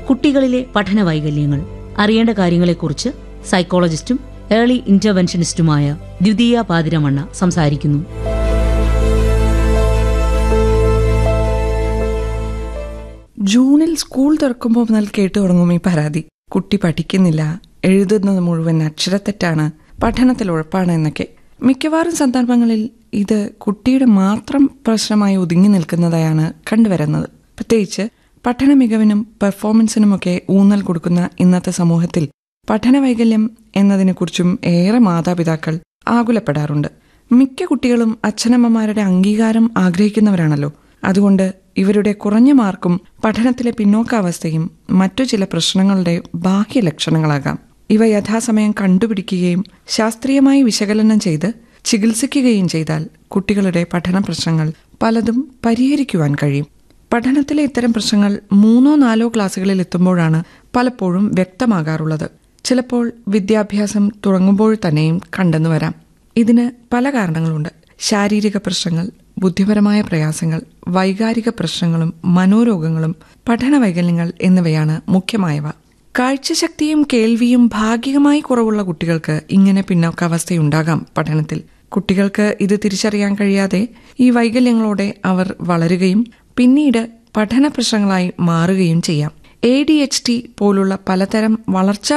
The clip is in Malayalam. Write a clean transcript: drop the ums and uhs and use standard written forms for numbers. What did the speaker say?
കുട്ടികളിലെ പഠന വൈകല്യങ്ങൾ അറിയേണ്ട കാര്യങ്ങളെക്കുറിച്ച് സൈക്കോളജിസ്റ്റും ഏർലി ഇന്റർവെൻഷനിസ്റ്റുമായ ദ്വിതീയ പാതിരമണ്ണ സംസാരിക്കുന്നു. ജൂണിൽ സ്കൂൾ തുറക്കുമ്പോൾ മുതൽ കേട്ടു തുടങ്ങും ഈ പരാതി. കുട്ടി പഠിക്കുന്നില്ല, എഴുതുന്നത് മുഴുവൻ അക്ഷരത്തെറ്റാണ്, പഠനത്തിൽ ഉഴപ്പാണ് എന്നൊക്കെ. മിക്കവാറും സന്ദർഭങ്ങളിൽ ഇത് കുട്ടിയുടെ മാത്രം പ്രശ്നമായി ഒതുങ്ങി നിൽക്കുന്നതായാണ് കണ്ടുവരുന്നത്. പ്രത്യേകിച്ച് പഠന മികവിനും പെർഫോമൻസിനുമൊക്കെ ഊന്നൽ കൊടുക്കുന്ന ഇന്നത്തെ സമൂഹത്തിൽ പഠന വൈകല്യം എന്നതിനെക്കുറിച്ചും ഏറെ മാതാപിതാക്കൾ ആകുലപ്പെടാറുണ്ട്. മിക്ക കുട്ടികളും അച്ഛനമ്മമാരുടെ അംഗീകാരം ആഗ്രഹിക്കുന്നവരാണല്ലോ. അതുകൊണ്ട് ഇവരുടെ കുറഞ്ഞ മാർക്കും പഠനത്തിലെ പിന്നോക്കാവസ്ഥയും മറ്റു ചില പ്രശ്നങ്ങളുടെ ബാഹ്യ ലക്ഷണങ്ങളാകാം. ഇവ യഥാസമയം കണ്ടുപിടിക്കുകയും ശാസ്ത്രീയമായി വിശകലനം ചെയ്ത് ചികിത്സിക്കുകയും ചെയ്താൽ കുട്ടികളുടെ പഠന പ്രശ്നങ്ങൾ പലതും പരിഹരിക്കുവാൻ കഴിയും. പഠനത്തിലെ ഇത്തരം പ്രശ്നങ്ങൾ 3-4 ക്ലാസ്സുകളിൽ എത്തുമ്പോഴാണ് പലപ്പോഴും വ്യക്തമാകാറുള്ളത്. ചിലപ്പോൾ വിദ്യാഭ്യാസം തുടങ്ങുമ്പോൾ തന്നെയും കണ്ടെന്നു വരാം. ഇതിന് പല കാരണങ്ങളുണ്ട്. ശാരീരിക പ്രശ്നങ്ങൾ, ബുദ്ധിപരമായ പ്രയാസങ്ങൾ, വൈകാരിക പ്രശ്നങ്ങളും മനോരോഗങ്ങളും പഠന വൈകല്യങ്ങൾ എന്നിവയാണ് മുഖ്യമായവ. കാഴ്ചശക്തിയും കേൾവിയും ഭാഗികമായി കുറവുള്ള കുട്ടികൾക്ക് ഇങ്ങനെ പിന്നോക്കാവസ്ഥയുണ്ടാകാം പഠനത്തിൽ. കുട്ടികൾക്ക് ഇത് തിരിച്ചറിയാൻ കഴിയാതെ ഈ വൈകല്യങ്ങളോടെ അവർ വളരുകയും പിന്നീട് പഠന പ്രശ്നങ്ങളായി മാറുകയും ചെയ്യാം. ADHD പോലുള്ള പലതരം വളർച്ചാ